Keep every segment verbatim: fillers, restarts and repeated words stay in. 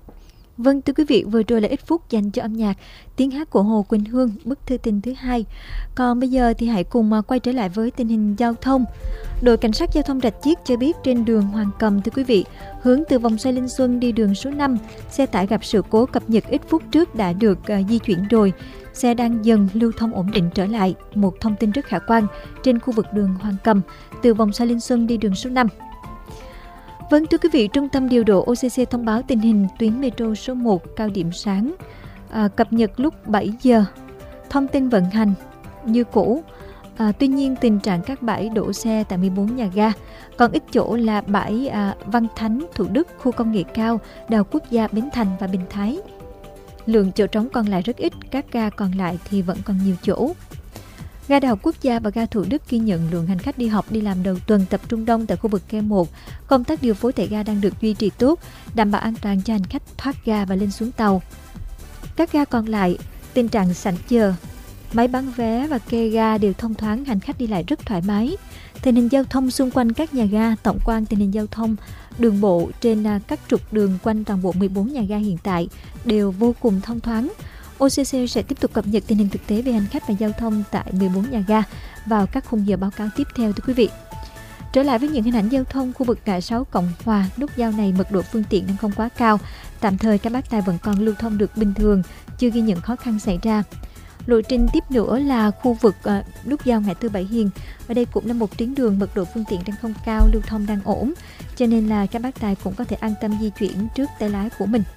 Vâng, thưa quý vị, vừa rồi là ít phút dành cho âm nhạc, tiếng hát của Hồ Quỳnh Hương, bức thư tình thứ hai. Còn bây giờ thì hãy cùng quay trở lại với tình hình giao thông. Đội cảnh sát giao thông Rạch Chiếc cho biết trên đường Hoàng Cầm, thưa quý vị, hướng từ vòng xoay Linh Xuân đi đường số năm, xe tải gặp sự cố cập nhật ít phút trước đã được uh, di chuyển rồi. Xe đang dần lưu thông ổn định trở lại. Một thông tin rất khả quan trên khu vực đường Hoàng Cầm, từ vòng xoay Linh Xuân đi đường số năm. Vâng, thưa quý vị, Trung tâm điều độ ô xê xê thông báo tình hình tuyến metro số một cao điểm sáng, à, cập nhật lúc bảy giờ. Thông tin vận hành như cũ. À, tuy nhiên, tình trạng các bãi đổ xe tại mười bốn nhà ga, còn ít chỗ là bãi à, Văn Thánh, Thủ Đức, khu công nghệ cao, Đại học Quốc gia Bến Thành và Bình Thái. Lượng chỗ trống còn lại rất ít, các ga còn lại thì vẫn còn nhiều chỗ. Ga Đại học Quốc gia và ga Thủ Đức ghi nhận lượng hành khách đi học đi làm đầu tuần tập trung đông tại khu vực K một. Công tác điều phối tại ga đang được duy trì tốt, đảm bảo an toàn cho hành khách thoát ga và lên xuống tàu. Các ga còn lại, tình trạng sảnh chờ, máy bán vé và kê ga đều thông thoáng, hành khách đi lại rất thoải mái. Tình hình giao thông xung quanh các nhà ga, tổng quan tình hình giao thông đường bộ trên các trục đường quanh toàn bộ mười bốn nhà ga hiện tại đều vô cùng thông thoáng. ô xê xê sẽ tiếp tục cập nhật tình hình thực tế về hành khách và giao thông tại mười bốn nhà ga vào các khung giờ báo cáo tiếp theo, thưa quý vị. Trở lại với những hình ảnh giao thông khu vực ngã sáu Cộng Hòa, nút giao này mật độ phương tiện đang không quá cao. Tạm thời các bác tài vẫn còn lưu thông được bình thường, chưa ghi nhận khó khăn xảy ra. Lộ trình tiếp nữa là khu vực uh, nút giao ngã tư Bảy Hiền. Ở đây cũng là một tuyến đường mật độ phương tiện đang không cao, lưu thông đang ổn, cho nên là các bác tài cũng có thể an tâm di chuyển trước tay lái của mình.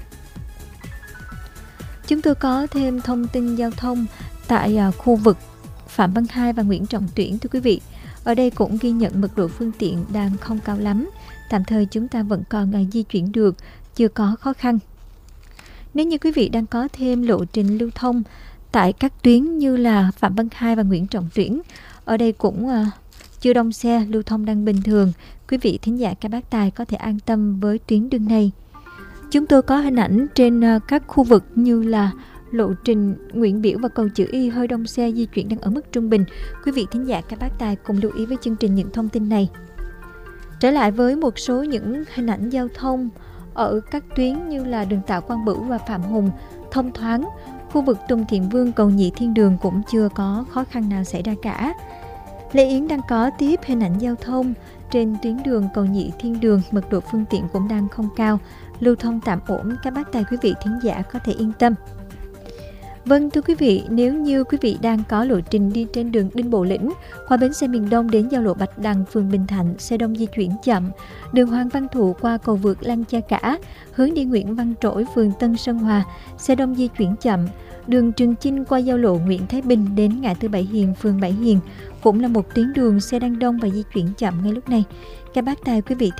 Chúng tôi có thêm thông tin giao thông tại uh, khu vực Phạm Văn Hai và Nguyễn Trọng Tuyển, thưa quý vị. Ở đây cũng ghi nhận mật độ phương tiện đang không cao lắm. Tạm thời chúng ta vẫn còn uh, di chuyển được, chưa có khó khăn. Nếu như quý vị đang có thêm lộ trình lưu thông tại các tuyến như là Phạm Văn Hai và Nguyễn Trọng Tuyển, ở đây cũng uh, chưa đông xe, lưu thông đang bình thường. Quý vị thính giả các bác tài có thể an tâm với tuyến đường này. Chúng tôi có hình ảnh trên uh, các khu vực như là lộ trình Nguyễn Biểu và cầu Chữ Y hơi đông xe, di chuyển đang ở mức trung bình. Quý vị thính giả các bác tài cùng lưu ý với chương trình những thông tin này. Trở lại với một số những hình ảnh giao thông ở các tuyến như là đường Tạ Quang Bửu và Phạm Hùng thông thoáng. Khu vực Tùng Thiện Vương, cầu Nhị Thiên Đường cũng chưa có khó khăn nào xảy ra cả. Lê Yến đang có tiếp hình ảnh giao thông trên tuyến đường cầu Nhị Thiên Đường, mật độ phương tiện cũng đang không cao, lưu thông tạm ổn, các bác tài quý vị thính giả có thể yên tâm. Vâng, thưa quý vị, nếu như quý vị đang có lộ trình đi trên đường Đinh Bộ Lĩnh, qua bến xe miền Đông đến giao lộ Bạch Đằng, phường Bình Thạnh, xe đông di chuyển chậm, đường Hoàng Văn Thụ qua cầu vượt Lăng Cha Cả, hướng đi Nguyễn Văn Trỗi, phường Tân Sơn Hòa, xe đông di chuyển chậm, đường Trường Chinh qua giao lộ Nguyễn Thái Bình đến ngã tư Bảy Hiền, phường Bảy Hiền, cũng là một tuyến đường xe đang đông và di chuyển chậm ngay lúc này. Các bác tài quý vị